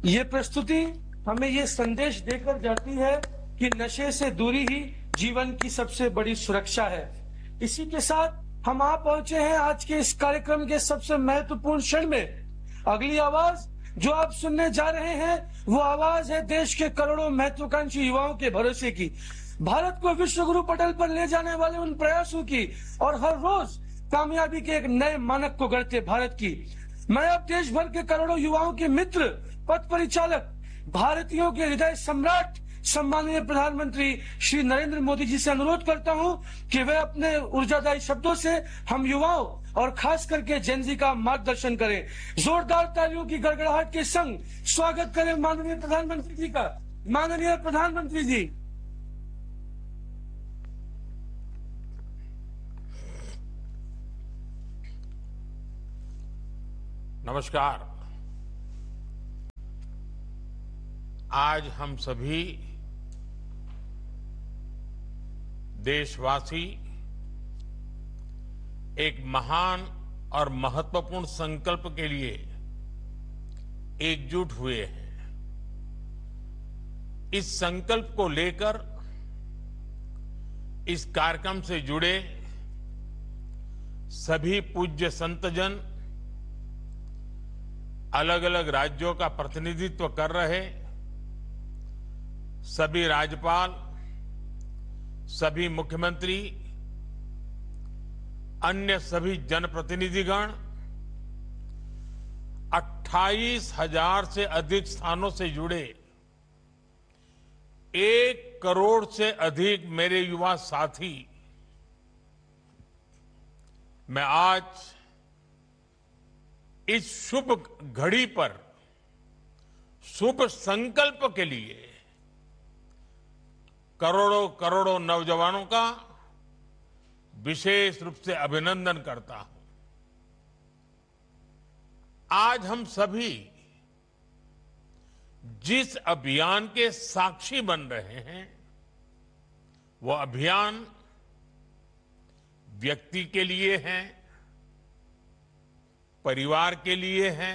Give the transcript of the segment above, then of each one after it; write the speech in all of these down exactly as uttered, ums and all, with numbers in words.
ये प्रस्तुति हमें ये संदेश देकर जाती है कि नशे से दूरी ही जीवन की सबसे बड़ी सुरक्षा है। इसी के साथ हम आ पहुंचे हैं आज के इस कार्यक्रम के सबसे महत्वपूर्ण क्षण में। अगली आवाज जो आप सुनने जा रहे हैं वो आवाज है देश के करोड़ों महत्वाकांक्षी युवाओं के भरोसे की, भारत को विश्व गुरु पटल पर ले जाने वाले उन प्रयासों की और हर रोज कामयाबी के एक नए मानक को गढ़ते भारत की। मैं अब देश भर के करोड़ों युवाओं के मित्र, पथ परिचालक, भारतीयों के हृदय सम्राट सम्माननीय प्रधानमंत्री श्री नरेंद्र मोदी जी से अनुरोध करता हूं कि वे अपने ऊर्जादायी शब्दों से हम युवाओं और खास करके जेनजी का मार्गदर्शन करें। जोरदार तालियों की गड़गड़ाहट के संग स्वागत करें माननीय प्रधानमंत्री जी का। माननीय प्रधानमंत्री जी। नमस्कार। आज हम सभी देशवासी एक महान और महत्वपूर्ण संकल्प के लिए एकजुट हुए हैं। इस संकल्प को लेकर इस कार्यक्रम से जुड़े सभी पूज्य संतजन, अलग अलग राज्यों का प्रतिनिधित्व कर रहे सभी राज्यपाल, सभी मुख्यमंत्री, अन्य सभी जनप्रतिनिधिगण, अट्ठाईस हजार से अधिक स्थानों से जुड़े एक करोड़ से अधिक मेरे युवा साथी, मैं आज इस शुभ घड़ी पर शुभ संकल्प के लिए करोड़ों करोड़ों नौजवानों का विशेष रूप से अभिनंदन करता हूं। आज हम सभी जिस अभियान के साक्षी बन रहे हैं वो अभियान व्यक्ति के लिए है, परिवार के लिए है,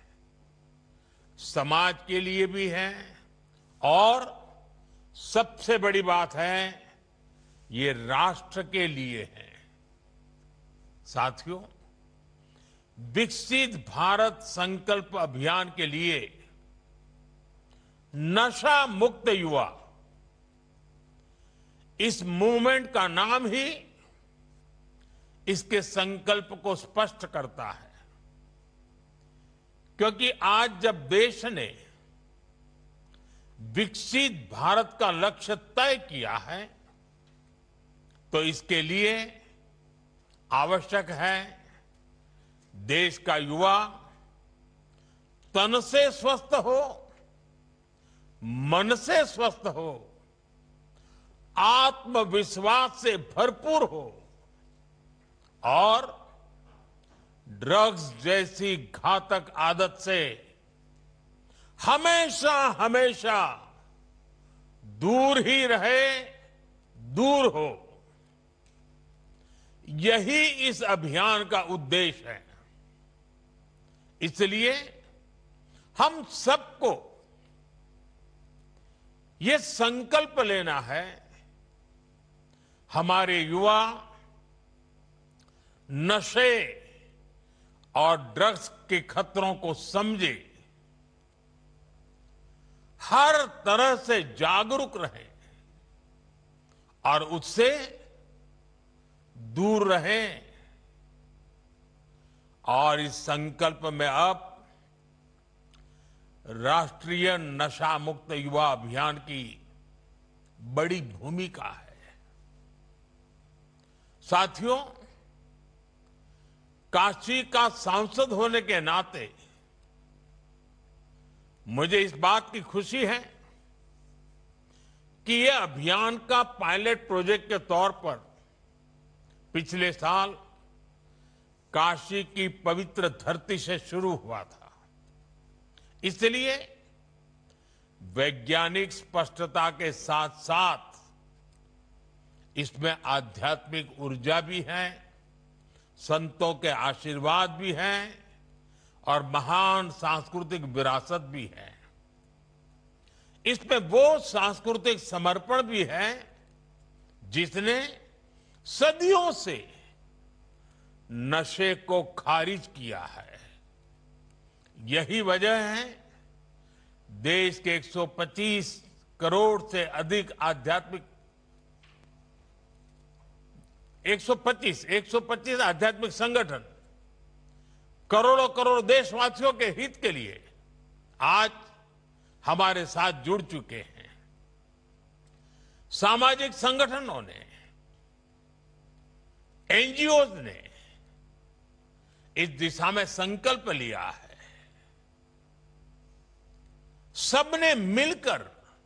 समाज के लिए भी है और सबसे बड़ी बात है ये राष्ट्र के लिए है। साथियों, विकसित भारत संकल्प अभियान के लिए नशा मुक्त युवा, इस मूवमेंट का नाम ही इसके संकल्प को स्पष्ट करता है। क्योंकि आज जब देश ने विकसित भारत का लक्ष्य तय किया है तो इसके लिए आवश्यक है देश का युवा तन से स्वस्थ हो, मन से स्वस्थ हो, आत्मविश्वास से भरपूर हो और ड्रग्स जैसी घातक आदत से हमेशा हमेशा दूर ही रहे, दूर हो। यही इस अभियान का उद्देश्य है। इसलिए हम सबको ये संकल्प लेना है, हमारे युवा नशे और ड्रग्स के खतरों को समझे, हर तरह से जागरूक रहें और उससे दूर रहें। और इस संकल्प में अब राष्ट्रीय नशा मुक्त युवा अभियान की बड़ी भूमिका है। साथियों, काशी का सांसद होने के नाते मुझे इस बात की खुशी है कि यह अभियान का पायलट प्रोजेक्ट के तौर पर पिछले साल काशी की पवित्र धरती से शुरू हुआ था। इसलिए वैज्ञानिक स्पष्टता के साथ साथ इसमें आध्यात्मिक ऊर्जा भी है, संतों के आशीर्वाद भी हैं और महान सांस्कृतिक विरासत भी है। इसमें वो सांस्कृतिक समर्पण भी है जिसने सदियों से नशे को खारिज किया है। यही वजह है देश के एक सौ पच्चीस करोड़ से अधिक आध्यात्मिक एक सौ पच्चीस एक सौ पच्चीस आध्यात्मिक संगठन करोड़ों करोड़ देशवासियों के हित के लिए आज हमारे साथ जुड़ चुके हैं। सामाजिक संगठनों ने, एनजीओज ने इस दिशा में संकल्प लिया है। सबने मिलकर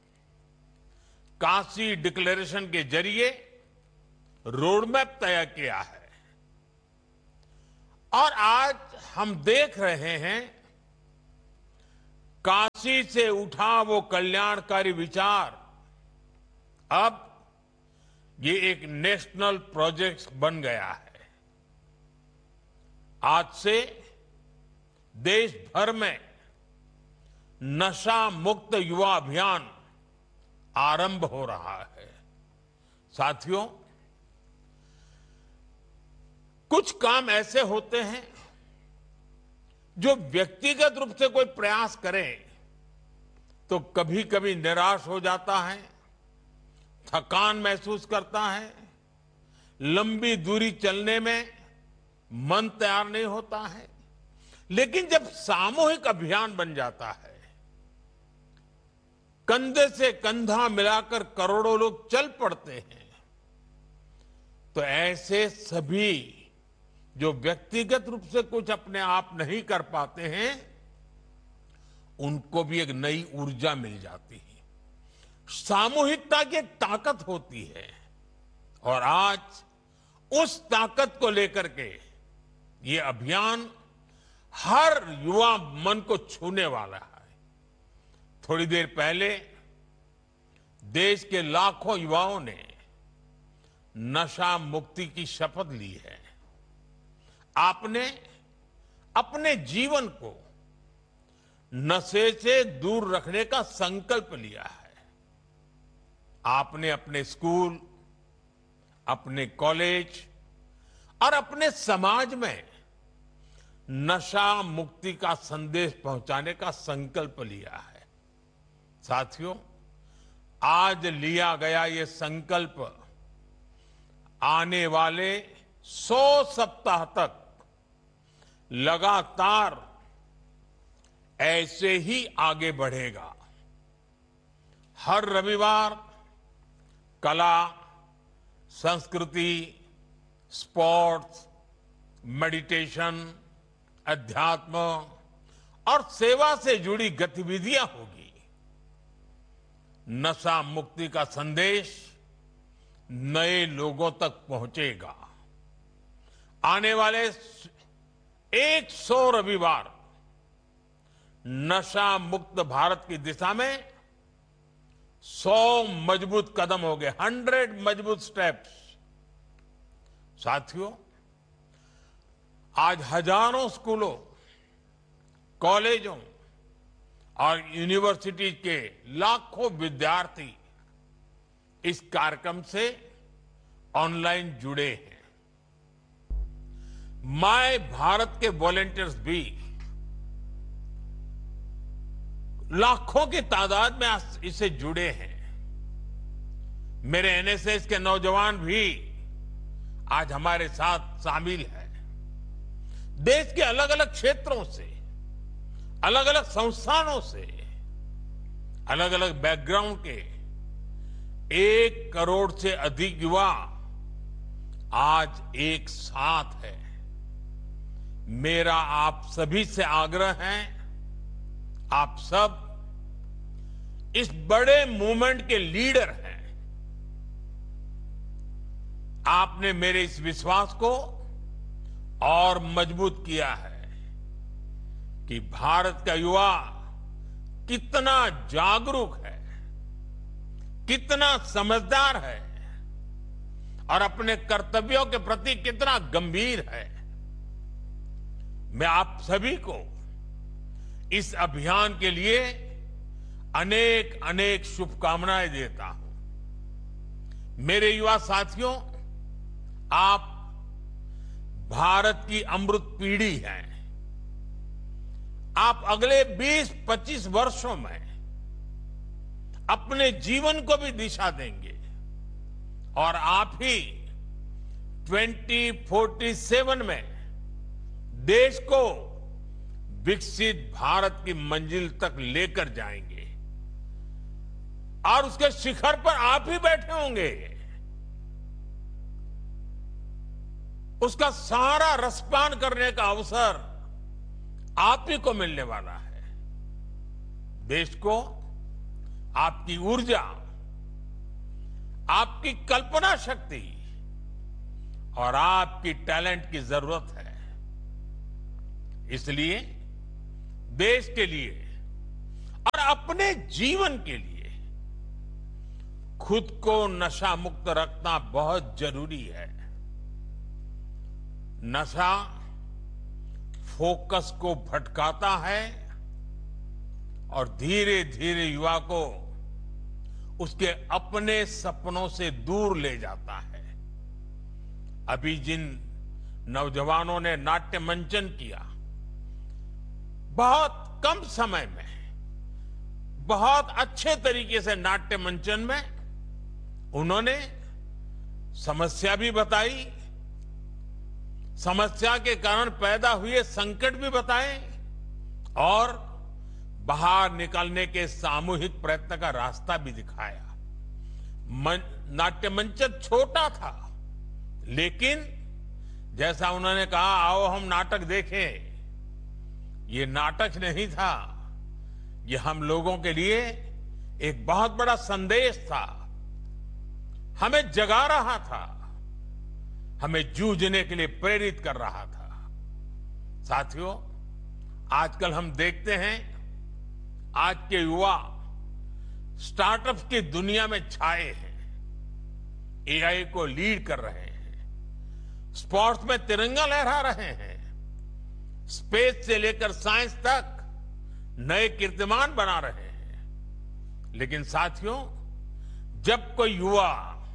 काशी डिक्लेरेशन के जरिए रोडमैप तय किया है और आज हम देख रहे हैं काशी से उठा वो कल्याणकारी विचार अब ये एक नेशनल प्रोजेक्ट बन गया है। आज से देश भर में नशा मुक्त युवा अभियान आरंभ हो रहा है। साथियों, कुछ काम ऐसे होते हैं जो व्यक्तिगत रूप से कोई प्रयास करे तो कभी कभी निराश हो जाता है, थकान महसूस करता है, लंबी दूरी चलने में मन तैयार नहीं होता है। लेकिन जब सामूहिक अभियान बन जाता है, कंधे से कंधा मिलाकर करोड़ों लोग चल पड़ते हैं, तो ऐसे सभी जो व्यक्तिगत रूप से कुछ अपने आप नहीं कर पाते हैं, उनको भी एक नई ऊर्जा मिल जाती है। सामूहिकता की एक ताकत होती है और आज उस ताकत को लेकर के ये अभियान हर युवा मन को छूने वाला है। थोड़ी देर पहले देश के लाखों युवाओं ने नशा मुक्ति की शपथ ली है। आपने अपने जीवन को नशे से दूर रखने का संकल्प लिया है। आपने अपने स्कूल, अपने कॉलेज और अपने समाज में नशा मुक्ति का संदेश पहुंचाने का संकल्प लिया है। साथियों, आज लिया गया ये संकल्प आने वाले सौ सप्ताह तक लगातार ऐसे ही आगे बढ़ेगा। हर रविवार कला, संस्कृति, स्पोर्ट्स, मेडिटेशन, अध्यात्म और सेवा से जुड़ी गतिविधियां होगी। नशा मुक्ति का संदेश नए लोगों तक पहुंचेगा। आने वाले सौ रविवार नशा मुक्त भारत की दिशा में सौ मजबूत कदम हो गए, हंड्रेड मजबूत स्टेप्स। साथियों, आज हजारों स्कूलों, कॉलेजों और यूनिवर्सिटी के लाखों विद्यार्थी इस कार्यक्रम से ऑनलाइन जुड़े हैं। माय भारत के वॉलंटियर्स भी लाखों की तादाद में इससे जुड़े हैं। मेरे एनएसएस के नौजवान भी आज हमारे साथ शामिल हैं। देश के अलग अलग क्षेत्रों से, अलग अलग संस्थानों से, अलग अलग बैकग्राउंड के एक करोड़ से अधिक युवा आज एक साथ है। मेरा आप सभी से आग्रह है, आप सब इस बड़े मूवमेंट के लीडर हैं। आपने मेरे इस विश्वास को और मजबूत किया है कि भारत का युवा कितना जागरूक है, कितना समझदार है और अपने कर्तव्यों के प्रति कितना गंभीर है। मैं आप सभी को इस अभियान के लिए अनेक अनेक शुभकामनाएं देता हूं। मेरे युवा साथियों, आप भारत की अमृत पीढ़ी हैं। आप अगले बीस पच्चीस वर्षों में अपने जीवन को भी दिशा देंगे और आप ही ट्वेंटी फोर्टी सेवन में देश को विकसित भारत की मंजिल तक लेकर जाएंगे और उसके शिखर पर आप ही बैठे होंगे। उसका सारा रसपान करने का अवसर आप ही को मिलने वाला है। देश को आपकी ऊर्जा, आपकी कल्पना शक्ति और आपकी टैलेंट की जरूरत है। इसलिए देश के लिए और अपने जीवन के लिए खुद को नशा मुक्त रखना बहुत जरूरी है। नशा फोकस को भटकाता है और धीरे धीरे युवा को उसके अपने सपनों से दूर ले जाता है। अभी जिन नौजवानों ने नाट्य मंचन किया, बहुत कम समय में बहुत अच्छे तरीके से नाट्य मंचन में उन्होंने समस्या भी बताई, समस्या के कारण पैदा हुए संकट भी बताए और बाहर निकलने के सामूहिक प्रयत्न का रास्ता भी दिखाया। नाट्य मंचन छोटा था, लेकिन जैसा उन्होंने कहा, आओ हम नाटक देखें, ये नाटक नहीं था, ये हम लोगों के लिए एक बहुत बड़ा संदेश था। हमें जगा रहा था, हमें जूझने के लिए प्रेरित कर रहा था। साथियों, आजकल हम देखते हैं आज के युवा स्टार्टअप्स की दुनिया में छाए हैं, एआई को लीड कर रहे हैं, स्पोर्ट्स में तिरंगा लहरा रहे हैं, स्पेस से लेकर साइंस तक नए कीर्तिमान बना रहे हैं। लेकिन साथियों, जब कोई युवा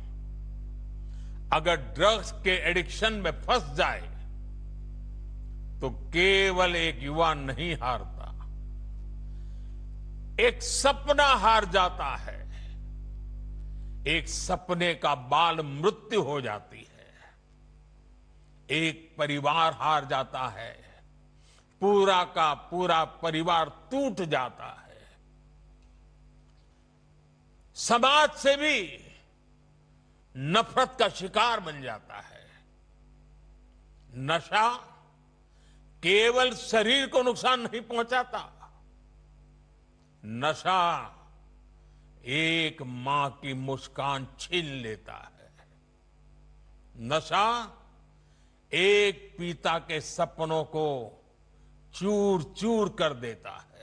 अगर ड्रग्स के एडिक्शन में फंस जाए तो केवल एक युवा नहीं हारता, एक सपना हार जाता है, एक सपने का बाल मृत्यु हो जाती है, एक परिवार हार जाता है, पूरा का पूरा परिवार टूट जाता है, समाज से भी नफरत का शिकार बन जाता है। नशा केवल शरीर को नुकसान नहीं पहुंचाता, नशा एक मां की मुस्कान छीन लेता है, नशा एक पिता के सपनों को चूर चूर कर देता है,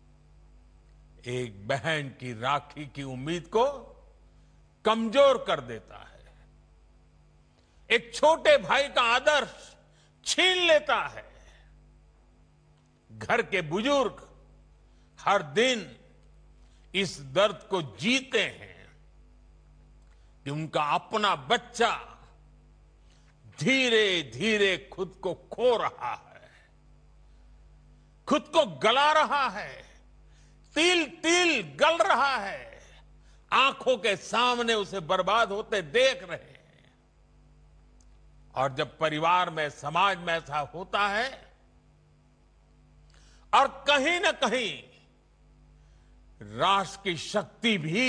एक बहन की राखी की उम्मीद को कमजोर कर देता है, एक छोटे भाई का आदर्श छीन लेता है। घर के बुजुर्ग हर दिन इस दर्द को जीते हैं कि उनका अपना बच्चा धीरे धीरे खुद को खो रहा है, खुद को गला रहा है, तिल तिल गल रहा है, आंखों के सामने उसे बर्बाद होते देख रहे हैं। और जब परिवार में, समाज में ऐसा होता है और कहीं ना कहीं राष्ट्र की शक्ति भी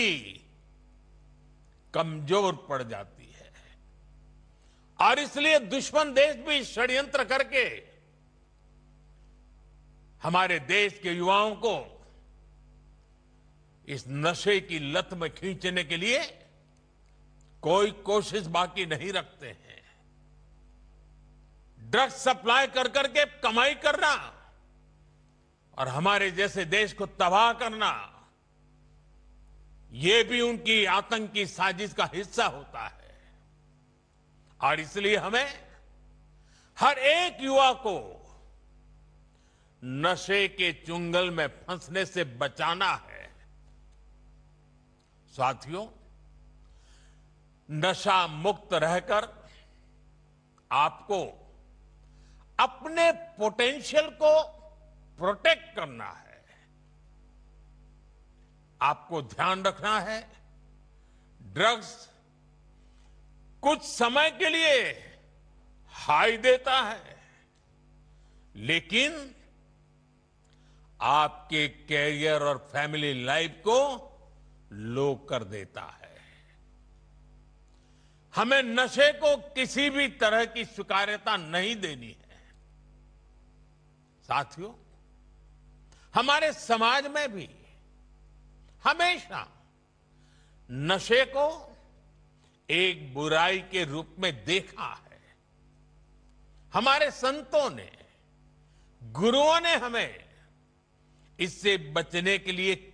कमजोर पड़ जाती है और इसलिए दुश्मन देश भी षड्यंत्र करके हमारे देश के युवाओं को इस नशे की लत में खींचने के लिए कोई कोशिश बाकी नहीं रखते हैं। ड्रग्स सप्लाई कर करके कमाई करना और हमारे जैसे देश को तबाह करना, ये भी उनकी आतंकी साजिश का हिस्सा होता है। और इसलिए हमें हर एक युवा को नशे के चुंगल में फंसने से बचाना है, साथियों, नशा मुक्त रहकर आपको अपने पोटेंशियल को प्रोटेक्ट करना है। आपको ध्यान रखना है, ड्रग्स कुछ समय के लिए हाई देता है, लेकिन आपके कैरियर और फैमिली लाइफ को लो कर देता है। हमें नशे को किसी भी तरह की स्वीकार्यता नहीं देनी है। साथियों, हमारे समाज में भी हमेशा नशे को एक बुराई के रूप में देखा है। हमारे संतों ने, गुरुओं ने हमें इससे बचने के लिए